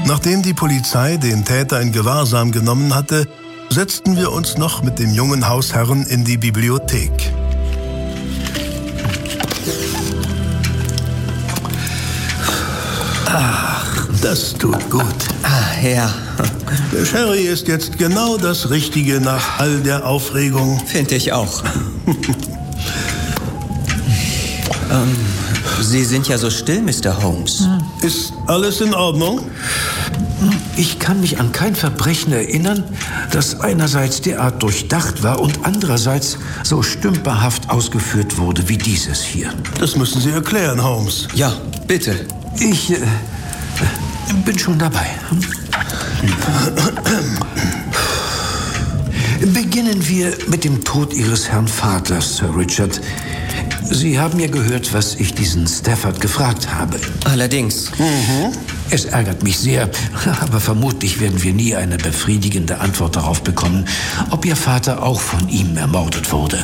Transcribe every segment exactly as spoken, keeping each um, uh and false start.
Nachdem die Polizei den Täter in Gewahrsam genommen hatte, setzten wir uns noch mit dem jungen Hausherrn in die Bibliothek. Ach, das tut gut. Ah, ja. Der Sherry ist jetzt genau das Richtige nach all der Aufregung. Finde ich auch. ähm, Sie sind ja so still, Mister Holmes. Ist alles in Ordnung? Ich kann mich an kein Verbrechen erinnern, das einerseits derart durchdacht war und andererseits so stümperhaft ausgeführt wurde wie dieses hier. Das müssen Sie erklären, Holmes. Ja, bitte. Ich äh, bin schon dabei. Beginnen wir mit dem Tod Ihres Herrn Vaters, Sir Richard. Sie haben ja gehört, was ich diesen Stafford gefragt habe. Allerdings. Mhm. Es ärgert mich sehr, aber vermutlich werden wir nie eine befriedigende Antwort darauf bekommen, ob Ihr Vater auch von ihm ermordet wurde.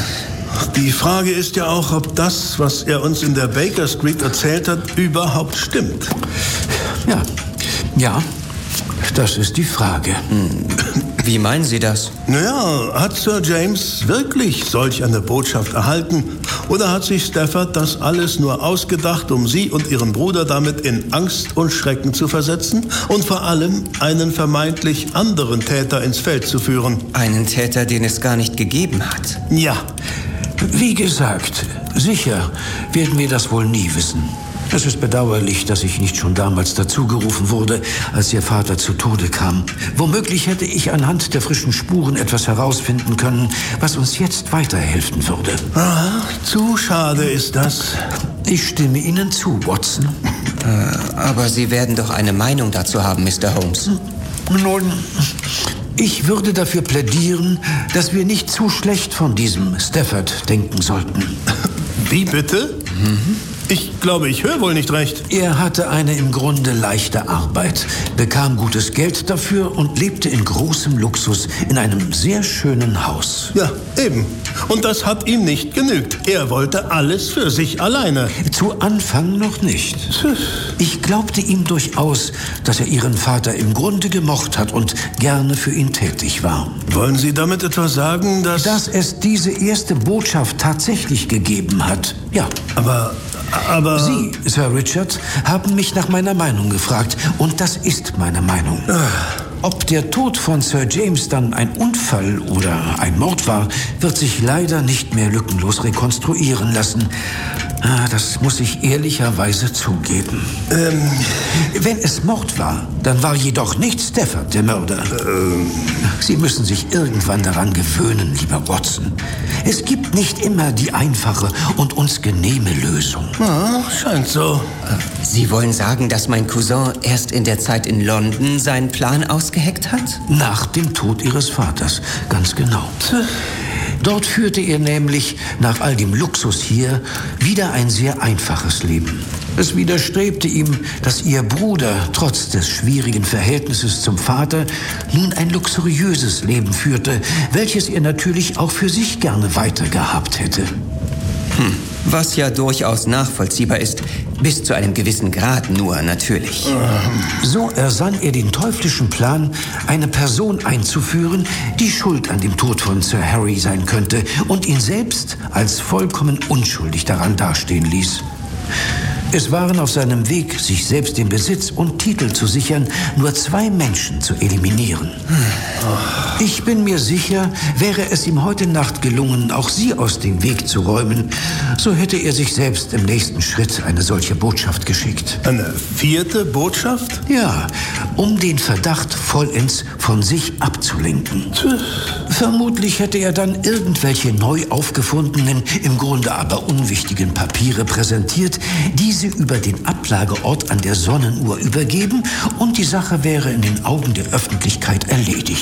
Die Frage ist ja auch, ob das, was er uns in der Baker Street erzählt hat, überhaupt stimmt. Ja, ja, das ist die Frage. Wie meinen Sie das? Naja, hat Sir James wirklich solch eine Botschaft erhalten? Oder hat sich Stafford das alles nur ausgedacht, um Sie und Ihren Bruder damit in Angst und Schrecken zu versetzen? Und vor allem einen vermeintlich anderen Täter ins Feld zu führen? Einen Täter, den es gar nicht gegeben hat. Ja. Wie gesagt, sicher werden wir das wohl nie wissen. Es ist bedauerlich, dass ich nicht schon damals dazugerufen wurde, als Ihr Vater zu Tode kam. Womöglich hätte ich anhand der frischen Spuren etwas herausfinden können, was uns jetzt weiterhelfen würde. Ah, zu schade ist das. Ich stimme Ihnen zu, Watson. Äh, aber Sie werden doch eine Meinung dazu haben, Mister Holmes. Nun, ich würde dafür plädieren, dass wir nicht zu schlecht von diesem Stafford denken sollten. Wie bitte? Mhm. Ich glaube, ich höre wohl nicht recht. Er hatte eine im Grunde leichte Arbeit, bekam gutes Geld dafür und lebte in großem Luxus in einem sehr schönen Haus. Ja, eben. Und das hat ihm nicht genügt. Er wollte alles für sich alleine. Zu Anfang noch nicht. Ich glaubte ihm durchaus, dass er Ihren Vater im Grunde gemocht hat und gerne für ihn tätig war. Wollen Sie damit etwa sagen, dass... Dass es diese erste Botschaft tatsächlich gegeben hat, ja. Aber... Aber... Sie, Sir Richard, haben mich nach meiner Meinung gefragt. Und das ist meine Meinung. Ob der Tod von Sir James dann ein Unfall oder ein Mord war, wird sich leider nicht mehr lückenlos rekonstruieren lassen. Das muss ich ehrlicherweise zugeben. Ähm... Wenn es Mord war, dann war jedoch nicht Stafford der Mörder. Ähm... Sie müssen sich irgendwann daran gewöhnen, lieber Watson. Es gibt nicht immer die einfache und uns genehme Lösung. Ja, scheint so. Sie wollen sagen, dass mein Cousin erst in der Zeit in London seinen Plan ausgeheckt hat? Nach dem Tod Ihres Vaters, ganz genau. Dort führte er nämlich, nach all dem Luxus hier, wieder ein sehr einfaches Leben. Es widerstrebte ihm, dass Ihr Bruder, trotz des schwierigen Verhältnisses zum Vater, nun ein luxuriöses Leben führte, welches er natürlich auch für sich gerne weitergehabt hätte. Hm. Was ja durchaus nachvollziehbar ist, bis zu einem gewissen Grad nur natürlich. So ersann er den teuflischen Plan, eine Person einzuführen, die schuld an dem Tod von Sir Harry sein könnte und ihn selbst als vollkommen unschuldig daran dastehen ließ. Es waren auf seinem Weg, sich selbst den Besitz und Titel zu sichern, nur zwei Menschen zu eliminieren. Ich bin mir sicher, wäre es ihm heute Nacht gelungen, auch sie aus dem Weg zu räumen, so hätte er sich selbst im nächsten Schritt eine solche Botschaft geschickt. Eine vierte Botschaft? Ja, um den Verdacht vollends von sich abzulenken. Vermutlich hätte er dann irgendwelche neu aufgefundenen, im Grunde aber unwichtigen Papiere präsentiert, diese über den Ablageort an der Sonnenuhr übergeben und die Sache wäre in den Augen der Öffentlichkeit erledigt.